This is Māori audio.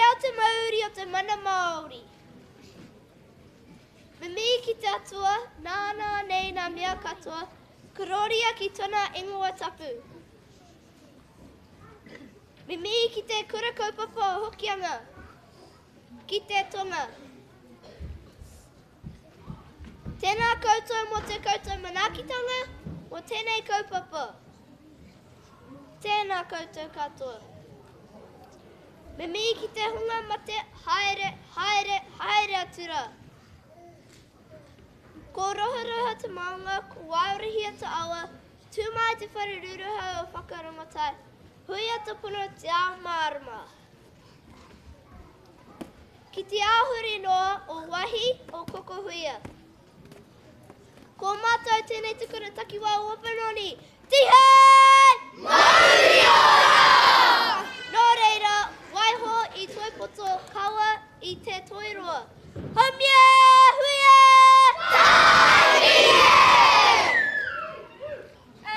o te mauri o te mana Māori. Me mi ki te atua, nāna nei nā mea katoa, kororia ki tona ingoa tapu. Me mi ki te kura kaupapa o hokianga, ki te tonga. Tēnā koutou mo te koutou manakitanga, o tēnei kaupapa. Tēnā koutou katoa. Me mi ki te hunga mate, haere, haere, haere atura. Ko roha te maunga, ko wairihia te awa, tūmai te whareruruha o whakarongotai, huia te puno te ao marama. Ki te āhuri noa o wahi o koko huia. Ko mātou tēnei tukuna takiwā o Wapanoni, tihai! Māori ora! Nō reira, waiho I toi poto kawa I te toiroa. Haumia!